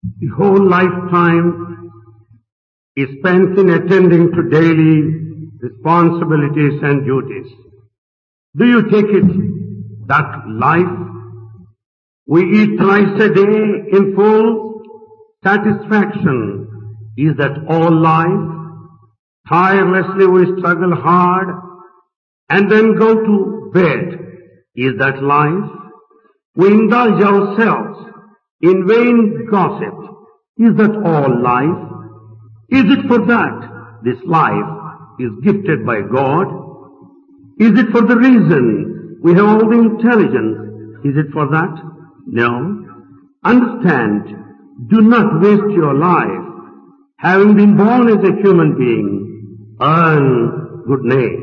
The whole lifetime is spent in attending to daily responsibilities and duties. Do you take it that life we eat thrice a day in full satisfaction? Is that all life? Tirelessly we struggle hard and then go to bed. Is that life? We indulge ourselves in vain gossip. Is that all life? Is it for that this life is gifted by God? Is it for the reason we have all the intelligence? Is it for that? No. Understand, do not waste your life. Having been born as a human being, earn good name.